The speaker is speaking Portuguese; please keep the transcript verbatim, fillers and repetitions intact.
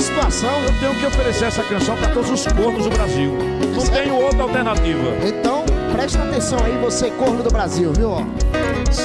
situação. Eu tenho que oferecer essa canção para todos os cornos do Brasil. Não Certo? tenho outra alternativa. Então, presta atenção aí, você corno do Brasil, viu? Ó.